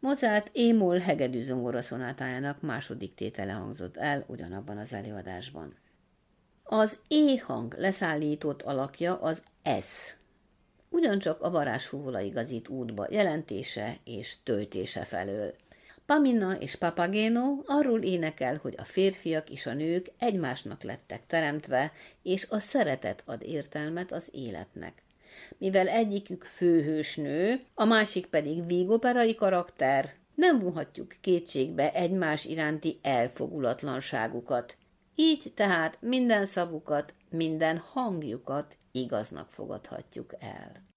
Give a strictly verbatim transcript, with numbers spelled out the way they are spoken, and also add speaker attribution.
Speaker 1: Mozart é-moll hegedű zongoraszonátájának második tétele hangzott el ugyanabban az előadásban. Az é hang leszállított alakja az es. Ugyancsak a varázsfuvola igazít útba jelentése és töltése felől. Pamina és Papageno arról énekel, hogy a férfiak és a nők egymásnak lettek teremtve, és a szeretet ad értelmet az életnek. Mivel egyikük főhős nő, a másik pedig vígoperai karakter, nem vonhatjuk kétségbe egymás iránti elfogulatlanságukat. Így tehát minden szavukat, minden hangjukat igaznak fogadhatjuk el.